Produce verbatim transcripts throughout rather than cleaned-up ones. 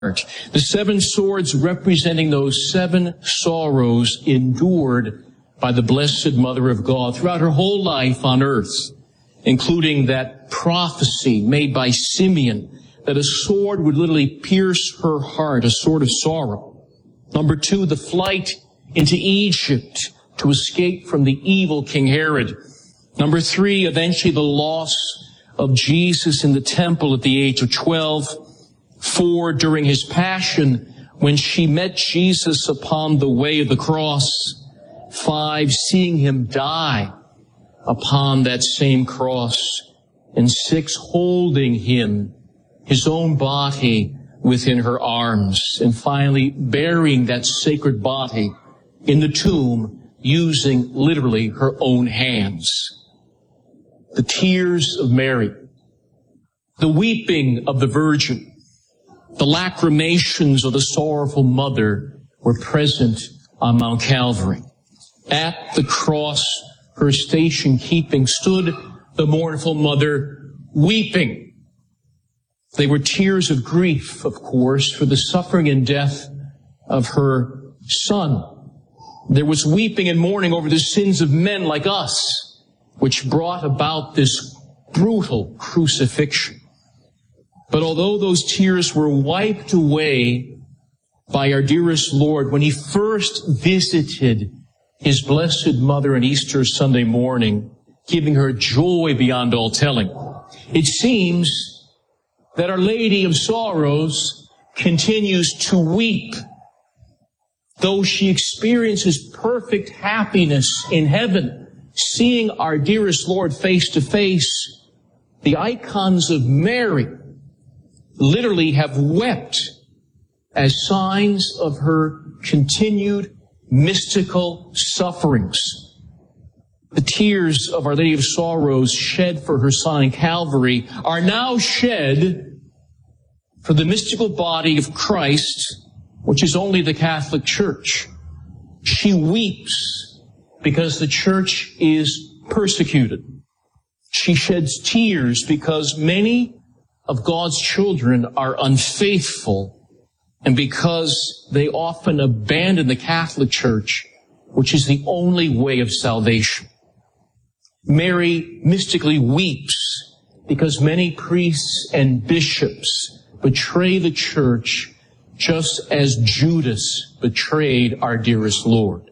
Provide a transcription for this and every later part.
The seven swords representing those seven sorrows endured by the Blessed Mother of God throughout her whole life on earth, including that prophecy made by Simeon that a sword would literally pierce her heart, a sword of sorrow. Number two, the flight into Egypt to escape from the evil King Herod. Number three, eventually the loss of Jesus in the temple at the age of twelve. Four, during his passion, when she met Jesus upon the way of the cross. Five, seeing him die upon that same cross. And six, holding him, his own body, within her arms. And finally, burying that sacred body in the tomb using literally her own hands. The tears of Mary, the weeping of the Virgin, the lacrimations of the sorrowful mother were present on Mount Calvary. At the cross, her station keeping, stood the mournful mother weeping. They were tears of grief, of course, for the suffering and death of her son. There was weeping and mourning over the sins of men like us, which brought about this brutal crucifixion. But although those tears were wiped away by our dearest Lord when he first visited his Blessed Mother on Easter Sunday morning, giving her joy beyond all telling, it seems that Our Lady of Sorrows continues to weep. Though she experiences perfect happiness in heaven, seeing our dearest Lord face to face, the icons of Mary literally have wept as signs of her continued mystical sufferings. The tears of Our Lady of Sorrows shed for her Son in Calvary are now shed for the mystical body of Christ, which is only the Catholic Church. She weeps because the Church is persecuted. She sheds tears because many of God's children are unfaithful, and because they often abandon the Catholic Church, which is the only way of salvation. Mary mystically weeps because many priests and bishops betray the Church just as Judas betrayed our dearest Lord.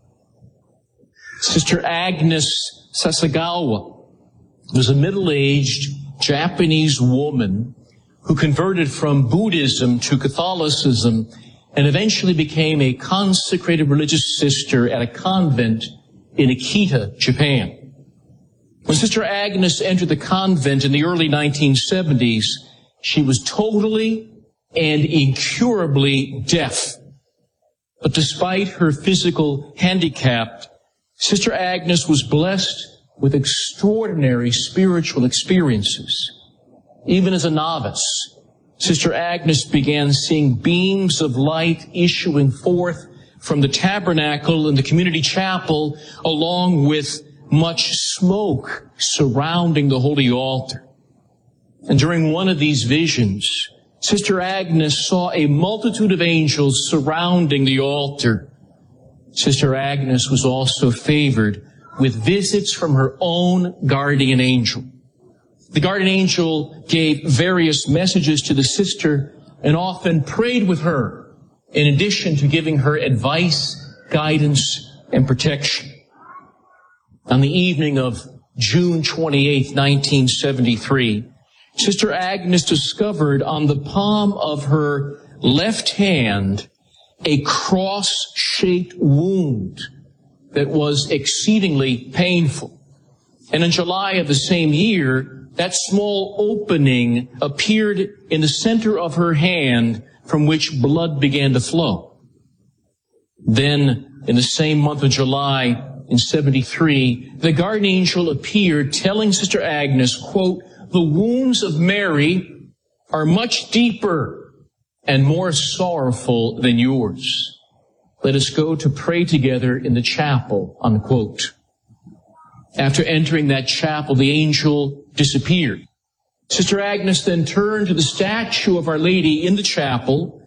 Sister Agnes Sasagawa was a middle-aged Japanese woman who converted from Buddhism to Catholicism and eventually became a consecrated religious sister at a convent in Akita, Japan. When Sister Agnes entered the convent in the early nineteen seventies, she was totally and incurably deaf. But despite her physical handicap, Sister Agnes was blessed with extraordinary spiritual experiences. Even as a novice, Sister Agnes began seeing beams of light issuing forth from the tabernacle and the community chapel, along with much smoke surrounding the holy altar. And during one of these visions, Sister Agnes saw a multitude of angels surrounding the altar. Sister Agnes was also favored with visits from her own guardian angel. The guardian angel gave various messages to the sister and often prayed with her, in addition to giving her advice, guidance, and protection. On the evening of June twenty-eighth, nineteen seventy-three, Sister Agnes discovered on the palm of her left hand a cross-shaped wound that was exceedingly painful. And in July of the same year, that small opening appeared in the center of her hand from which blood began to flow. Then, in the same month of July, in seventy-three, the guardian angel appeared telling Sister Agnes, quote, "The wounds of Mary are much deeper and more sorrowful than yours. Let us go to pray together in the chapel," unquote. After entering that chapel, the angel disappeared. Sister Agnes then turned to the statue of Our Lady in the chapel